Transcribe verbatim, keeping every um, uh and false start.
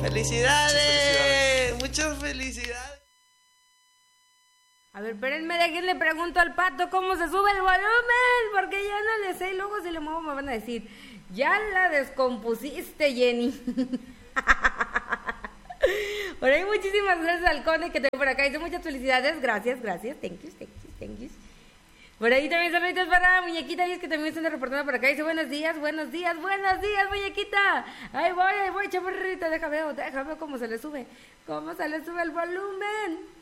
Felicidades, muchas felicidades. A ver, espérenme, déjenle pregunto al Pato cómo se sube el volumen, porque ya no le sé y luego si le muevo me van a decir, ya la descompusiste, Jenny. Por ahí muchísimas gracias al Cone que te por acá dice muchas felicidades, gracias, gracias, thank you, thank you, thank you. Por ahí también saluditos para muñequita, y es que también están reportando por acá, dice buenos días, buenos días, buenos días, muñequita. Ahí voy, ahí voy, chaparrita, déjame ver, déjame ver cómo se le sube, cómo se le sube el volumen.